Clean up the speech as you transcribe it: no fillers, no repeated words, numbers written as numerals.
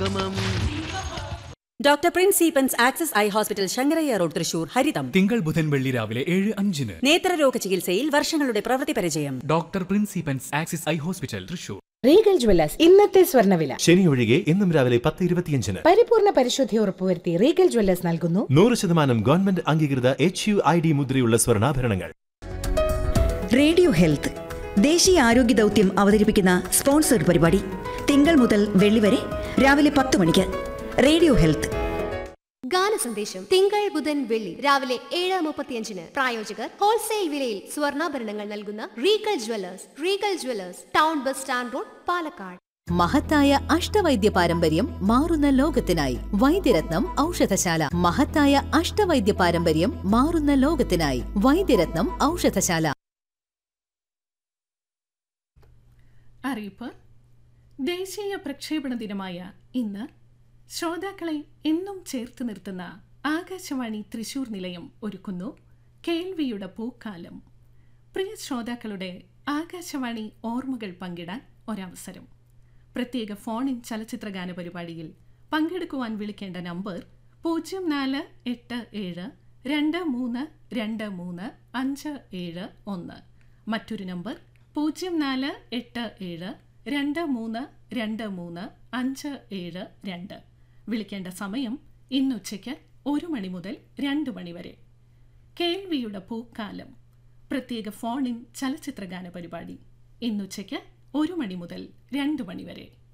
സംഗമം. Doctor Prince സീപ്പൻസ് access eye hospital Sankaraiah road Thrissur ഹരിതം. തിങ്കൾ ബുധൻ വെള്ളി രാവിലെ 7:05. നേത്രരോഗ ചികിത്സയിൽ വർഷങ്ങളുടെ പ്രവൃത്തി പരിചയം. Doctor Prince സീപ്പൻസ് access eye hospital Thrissur. Regal Jewellers ഇന്നത്തെ സ്വർണ്ണവില. ശനി ഒഴികെ ഇന്നും രാവിലെ 10:25. പരിപൂർണ പരിശുദ്ധി ഉറപ്പുവരുത്തി റീഗൽ ജ്വല്ലേഴ്സ് നൽകുന്നു 100% ഗവൺമെന്റ് അംഗീകൃത HUID മുദ്രയുള്ള സ്വർണ്ണാഭരണങ്ങൾ. റേഡിയോ ഹെൽത്ത് ദേശീയ ആരോഗ്യ ദൗത്യം അവതരിപ്പിക്കുന്ന സ്പോൺസർഡ് പരിപാടി തിങ്കൾ മുതൽ വെള്ളി വരെ രാവിലെ 10 മണിക്ക്. Radio health. ഗാനസന്ദേശം തിങ്കൾ ബുധൻ വെള്ളി രാവിലെ 7:35. പ്രായോജകർ ഹോൾസെയിൽ വിലയിൽ സ്വർണ്ണാഭരണങ്ങൾ നൽകുന്ന Regal Jewellers. Regal Jewellers, town bus stand road, Palakkad. മഹത്തായ അഷ്ടവൈദ്യ പാരമ്പര്യം മാറുന്ന ലോകത്തിനായി വൈദ്യരത്നം ഔഷധശാല. മഹത്തായ അഷ്ടവൈദ്യ പാരമ്പര്യം മാറുന്ന ലോകത്തിനായി വൈദ്യരത്നം ഔഷധശാല. അറിയിപ്പ്. ദേശീയ പ്രക്ഷേപണ ദിനമായ ഇന്ന് ശ്രോതാക്കളെ എന്നും ചേർത്ത് നിർത്തുന്ന ആകാശവാണി തൃശൂർ നിലയം ഒരുക്കുന്നു കേൾവിയുടെ പൂക്കാലം. പ്രിയ ശ്രോതാക്കളുടെ ആകാശവാണി ഓർമ്മകൾ പങ്കിടാൻ ഒരവസരം. പ്രത്യേക ഫോൺ ഇൻ ചലച്ചിത്രഗാന പരിപാടിയിൽ പങ്കെടുക്കുവാൻ വിളിക്കേണ്ട നമ്പർ 0487232357 മറ്റൊരു നമ്പർ 0487232357. വിളിക്കേണ്ട സമയം ഇന്നുച്ചയ്ക്ക് 1 മണി മുതൽ 2 മണി വരെ. കേൾവിയുടെ പൂക്കാലം പ്രത്യേക ഫോൺ ഇൻ ചലച്ചിത്രഗാന പരിപാടി ഇന്നുച്ചയ്ക്ക് 1 മണി മുതൽ 2 മണി വരെ.